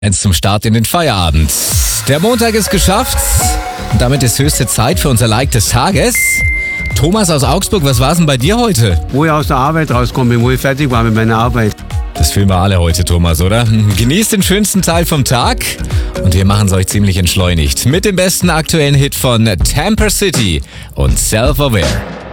Zum Start in den Feierabend. Der Montag ist geschafft und damit ist höchste Zeit für unser Like des Tages. Thomas aus Augsburg, was war's denn bei dir heute? Wo ich aus der Arbeit rauskomme, wo ich fertig war mit meiner Arbeit. Das fühlen wir alle heute, Thomas, oder? Genießt den schönsten Teil vom Tag und wir machen es euch ziemlich entschleunigt mit dem besten aktuellen Hit von Tamper City und Self-Aware.